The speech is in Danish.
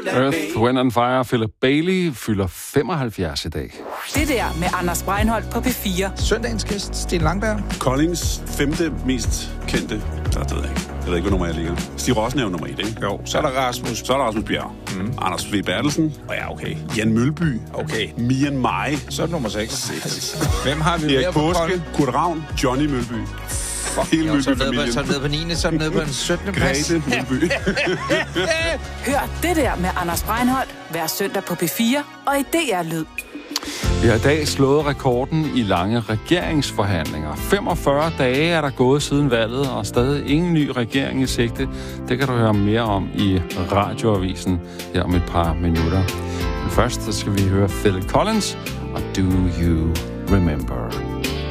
Earth, Wind and Fire, Philip Bailey fylder 75 i dag. Det der med Anders Breinholt på P4. Søndagens gæst, Sten Langberg. Koldings 5. mest kendte. Det ved jeg ikke. Jeg ved ikke, hvor nummer jeg ligger. Stig Rossen er jo nummer 1, ikke? Jo, så er der Rasmus. Så er der Rasmus Bjerg. Anders V. Bertelsen. Ja, okay. Jan Mølby. Okay. Mian Mai. Så er det nummer 6. Hvem har vi Erik mere på Påske. Kolding? Kurt Ravn. Johnny Mølby. Hele Mølby-familien. Så er det nede på 9. Så er det nede på en 17. plads. Grete Mølby. Hør det der med Anders Breinholt hver søndag på P4 og i DR Lyd. Vi har i dag slået rekorden i lange regeringsforhandlinger. 45 dage er der gået siden valget, og stadig ingen ny regering i sigte. Det kan du høre mere om i Radioavisen her om et par minutter. Men først så skal vi høre Phil Collins og Do You Remember?